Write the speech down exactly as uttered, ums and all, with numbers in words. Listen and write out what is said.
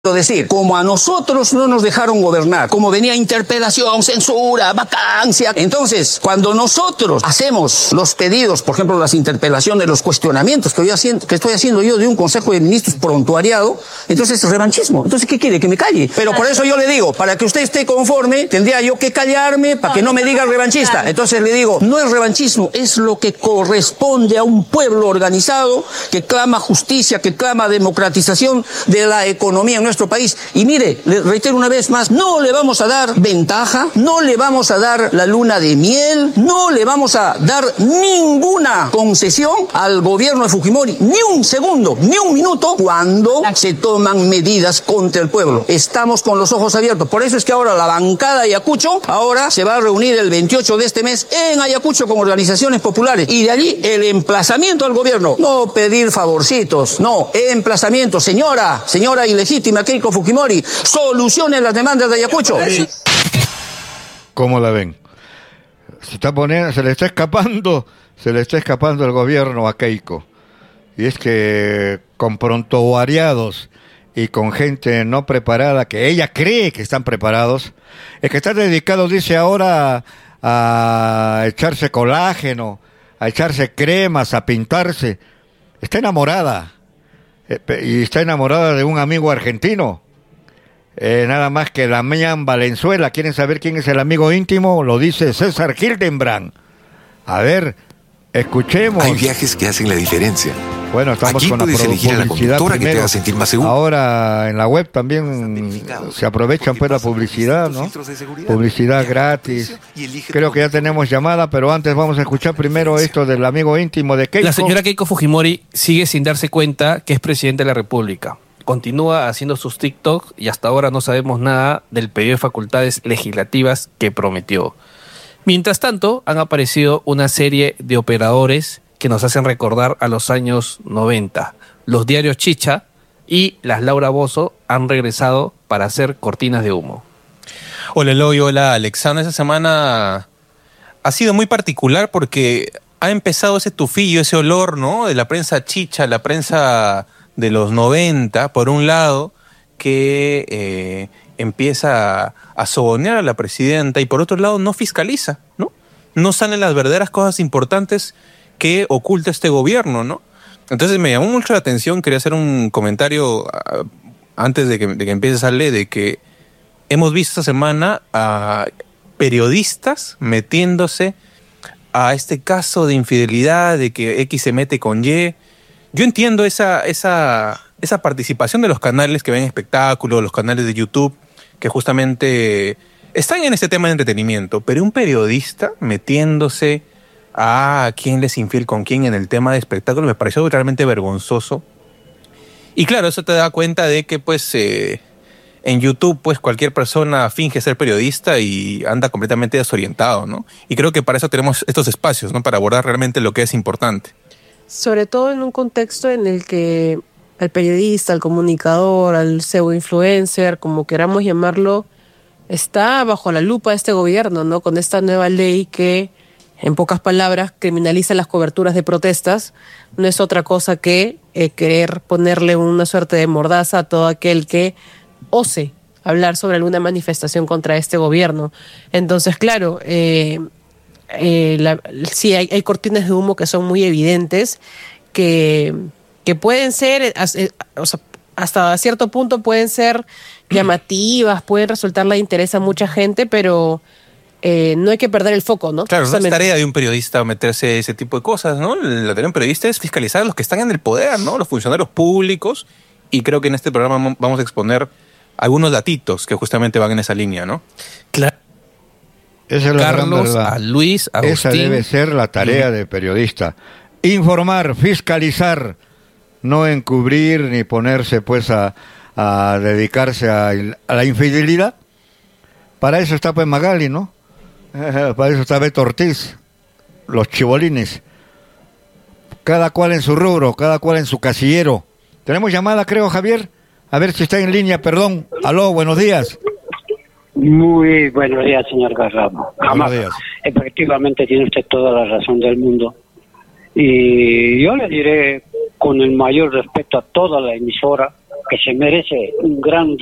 decir, como a nosotros no nos dejaron gobernar, como venía interpelación, censura, vacancia, entonces cuando nosotros hacemos los pedidos, por ejemplo las interpelaciones, los cuestionamientos que, yo haciendo, que estoy haciendo yo de un Consejo de Ministros prontuariado, entonces es revanchismo. Entonces, ¿qué quiere? Que me calle. Pero por eso yo le digo, para que usted esté conforme, tendría yo que callarme para que no me diga revanchista. Entonces le digo, no es revanchismo, es lo que corresponde a un pueblo organizado que clama justicia, que clama democratización de la economía en nuestro país. Y mire, le reitero una vez más, no le vamos a dar ventaja, no le vamos a dar la luna de miel, no le vamos a dar ninguna concesión al gobierno de Fujimori, ni un segundo, ni un minuto, cuando se toman medidas contra el pueblo. Estamos con los ojos abiertos. Por eso es que ahora la bancada de Ayacucho ahora se va a reunir el veintiocho de este mes en Ayacucho con organizaciones populares. Y de allí el emplazamiento al gobierno. No pedir favorcitos, no, emplazamiento. Señora, señora ilegítima Keiko Fujimori, solucione las demandas de Ayacucho. ¿Cómo la ven? Se está poniendo, se le está escapando, se le está escapando el gobierno a Keiko. Y es que con prontuariados y con gente no preparada, que ella cree que están preparados, es que están dedicados, dice ahora, a echarse colágeno, a echarse cremas, a pintarse. Está enamorada. Y está enamorada de un amigo argentino, eh, nada más que Damián Valenzuela. ¿Quieren saber quién es el amigo íntimo? Lo dice César Hildenbrand. A ver, escuchemos. Hay viajes que hacen la diferencia. Bueno, estamos Aquí con la puedes elegir a la publicidad conductora que te primero. haga sentir más seguro. Ahora en la web también se aprovechan pues la publicidad, ¿no? Publicidad gratis. Creo que ya tenemos llamada, pero antes vamos a escuchar primero esto del amigo íntimo de Keiko. La señora Keiko Fujimori sigue sin darse cuenta que es presidente de la República. Continúa haciendo sus TikTok y hasta ahora no sabemos nada del pedido de facultades legislativas que prometió. Mientras tanto, han aparecido una serie de operadores que nos hacen recordar a los años noventa. Los diarios Chicha y las Laura Bozzo han regresado para hacer cortinas de humo. Hola Eloy, hola Alexandra. Esta semana ha sido muy particular porque ha empezado ese tufillo, ese olor, ¿no? De la prensa Chicha, la prensa de los noventa, por un lado, que eh, empieza a, a sobonear a la presidenta y por otro lado no fiscaliza, ¿no? No salen las verdaderas cosas importantes que oculta este gobierno, ¿no? Entonces me llamó mucho la atención, quería hacer un comentario uh, antes de que, de que empiece a leer, de que hemos visto esta semana a periodistas metiéndose a este caso de infidelidad, de que X se mete con Y. Yo entiendo esa, esa, esa participación de los canales que ven espectáculos, los canales de YouTube, que justamente están en este tema de entretenimiento, pero un periodista metiéndose a quién les infiel con quién en el tema de espectáculo me pareció realmente vergonzoso. Y claro, eso te da cuenta de que pues eh, en YouTube pues cualquier persona finge ser periodista y anda completamente desorientado, ¿no? Y creo que para eso tenemos estos espacios, ¿no? Para abordar realmente lo que es importante. Sobre todo en un contexto en el que el periodista, el comunicador, el pseudo-influencer, como queramos llamarlo, está bajo la lupa de este gobierno, ¿no? Con esta nueva ley que, en pocas palabras, criminaliza las coberturas de protestas. No es otra cosa que eh, querer ponerle una suerte de mordaza a todo aquel que ose hablar sobre alguna manifestación contra este gobierno. Entonces, claro, eh, eh, la, sí hay, hay cortinas de humo que son muy evidentes, que, que pueden ser, eh, o sea, hasta cierto punto pueden ser llamativas, pueden resultarle de interés a mucha gente, pero Eh, no hay que perder el foco, ¿no? Claro, no es tarea de un periodista meterse ese tipo de cosas, ¿no? La tarea de un periodista es fiscalizar a los que están en el poder, ¿no? Los funcionarios públicos, y creo que en este programa vamos a exponer algunos datitos que justamente van en esa línea, ¿no? Claro. Esa es la Carlos, gran verdad. a Luis, a Agustín. Esa debe ser la tarea de periodista. Informar, fiscalizar, no encubrir ni ponerse pues a, a dedicarse a, a la infidelidad. Para eso está pues Magali, ¿no? Para eso está Beto Ortiz, los chibolines. Cada cual en su rubro, cada cual en su casillero. Tenemos llamada, creo, Javier. A ver si está en línea, perdón. Aló, buenos días. Muy buenos días, señor Garramo. Buenos días. Efectivamente tiene usted toda la razón del mundo. Y yo le diré, con el mayor respeto a toda la emisora, que se merece un gran